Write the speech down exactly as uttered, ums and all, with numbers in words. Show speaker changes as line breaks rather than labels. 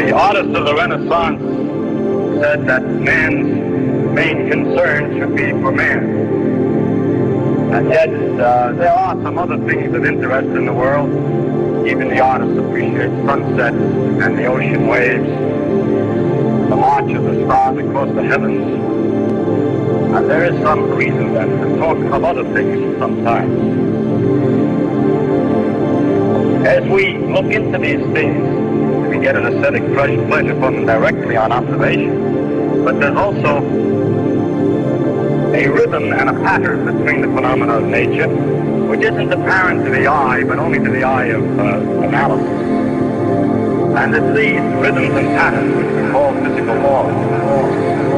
The artists of the Renaissance said that man's main concern should be for man. And yet, uh, there are some other things of interest in the world. Even the artists appreciate sunsets and the ocean waves, the march of the stars across the heavens. And there is some reason then to talk of other things sometimes. As we look into these things, we get an aesthetic pleasure from them directly on observation. But there's also a rhythm and a pattern between the phenomena of nature, which isn't apparent to the eye, but only to the eye of uh, analysis. And it's these rhythms and patterns which we call physical laws.